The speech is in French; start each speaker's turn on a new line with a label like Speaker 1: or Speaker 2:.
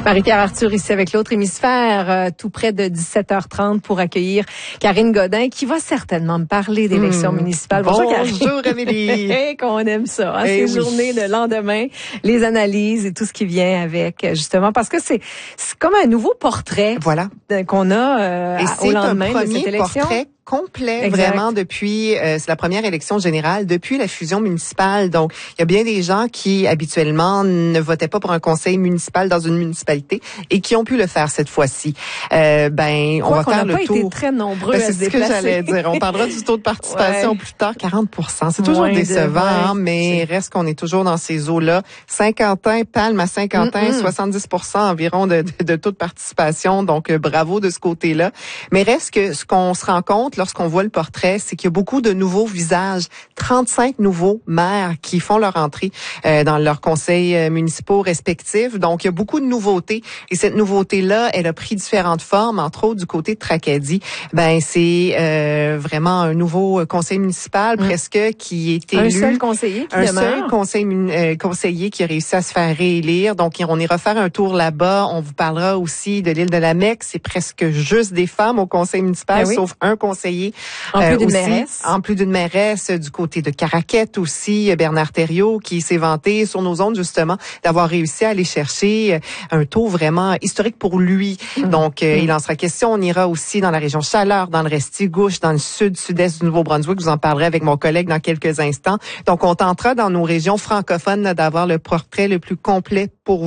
Speaker 1: Marie-Pierre Arthur ici avec l'autre hémisphère, tout près de 17h30 pour accueillir Karine Godin qui va certainement me parler d'élections municipales.
Speaker 2: Bonjour Amélie.
Speaker 1: Hey, qu'on aime ça, ces journées de lendemain, les analyses et tout ce qui vient avec, justement, parce que c'est comme un nouveau portrait qu'on a au lendemain de cette élection.
Speaker 2: Portrait complet, vraiment, depuis, c'est la première élection générale depuis la fusion municipale. Donc, il y a bien des gens qui, habituellement, ne votaient pas pour un conseil municipal dans une municipalité et qui ont pu le faire cette fois-ci. On va faire le tour.
Speaker 1: On n'a pas été très nombreux à se déplacer.
Speaker 2: C'est ce que j'allais dire. On parlera du taux de participation plus tard, 40%. C'est toujours décevant, mais reste qu'on est toujours dans ces eaux-là. Saint-Quentin, Palme à Saint-Quentin, 70% environ de taux de participation. Donc, bravo de ce côté-là. Mais reste que ce qu'on se rend compte lorsqu'on voit le portrait, c'est qu'il y a beaucoup de nouveaux visages, 35 nouveaux maires qui font leur entrée dans leurs conseils municipaux respectifs. Donc, il y a beaucoup de nouveautés. Et cette nouveauté-là, elle a pris différentes formes, entre autres du côté de Tracadie. C'est vraiment un nouveau conseil municipal presque qui est élu.
Speaker 1: Un seul conseiller qui demeure.
Speaker 2: Un seul conseiller qui a réussi à se faire réélire. Donc, on ira faire un tour là-bas. On vous parlera aussi de l'île de la Mecque. C'est presque juste des femmes au conseil municipal, sauf un conseiller.
Speaker 1: En plus d'une mairesse.
Speaker 2: En plus d'une mairesse du côté de Caraquette aussi, Bernard Thériault, qui s'est vanté sur nos ondes justement d'avoir réussi à aller chercher un taux vraiment historique pour lui. Donc, il en sera question. On ira aussi dans la région Chaleur, dans le Restigouche, dans le sud-sud-est du Nouveau-Brunswick. Je vous en parlerai avec mon collègue dans quelques instants. Donc, on tentera dans nos régions francophones d'avoir le portrait le plus complet pour vous.